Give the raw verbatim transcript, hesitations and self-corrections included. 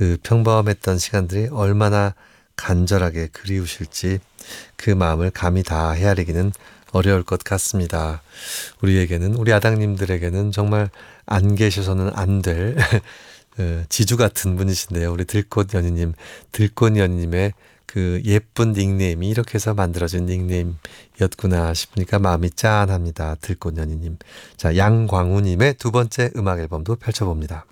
그 평범했던 시간들이 얼마나 간절하게 그리우실지 그 마음을 감히 다 헤아리기는 어려울 것 같습니다. 우리에게는, 우리 아당님들에게는 정말 안 계셔서는 안 될 지주 같은 분이신데요. 우리 들꽃 연희님, 들꽃 연희님의 그 예쁜 닉네임이 이렇게 해서 만들어진 닉네임이었구나 싶으니까 마음이 짠합니다. 들꽃 연희님. 자, 양광우님의 두 번째 음악 앨범도 펼쳐봅니다.